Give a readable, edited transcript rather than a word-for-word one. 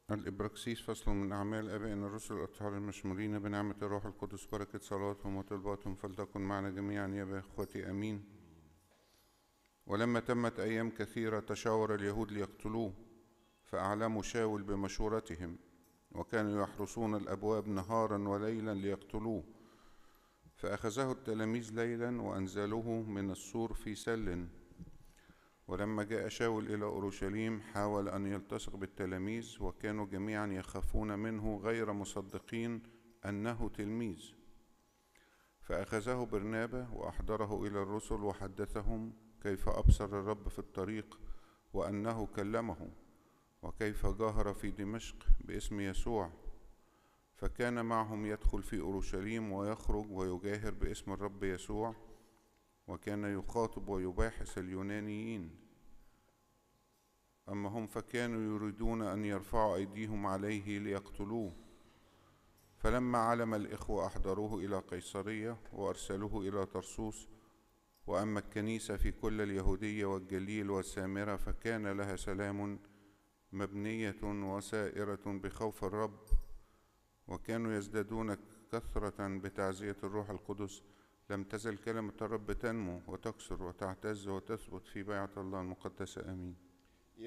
الإبراكسيس فصل من أعمال آبائنا الرسل الأطهار المشمولين بنعمة الروح القدس، بركة صلاتهم وطلباتهم فلتكن معنا جميعا يا إخوتي آمين. ولما تمت أيام كثيرة تشاور اليهود ليقتلوه، فأعلموا شاول بمشورتهم، وكانوا يحرسون الأبواب نهارا وليلا ليقتلوه. فأخذه التلاميذ ليلا وأنزلوه من السور في سل. ولما جاء شاول إلى أورشليم حاول أن يلتصق بالتلاميذ، وكانوا جميعا يخافون منه غير مصدقين أنه تلميذ. فأخذه برنابا وأحضره إلى الرسل وحدثهم كيف أبصر الرب في الطريق، وأنه كلمه، وكيف جاهر في دمشق باسم يسوع. فكان معهم يدخل في أورشليم ويخرج ويجاهر باسم الرب يسوع، وكان يخاطب ويباحث اليونانيين. أما هم فكانوا يريدون أن يرفعوا أيديهم عليه ليقتلوه. فلما علم الإخوة أحضروه إلى قيصرية وأرسلوه إلى طرسوس. وأما الكنيسة في كل اليهودية والجليل والسامرة فكان لها سلام مبنية وسائرة بخوف الرب، وكانوا يزدادون كثرة بتعزية الروح القدس. لم تزل كلمة الرب تنمو وتكثر وتعتز وتثبت في بيعة الله المقدسة. آمين.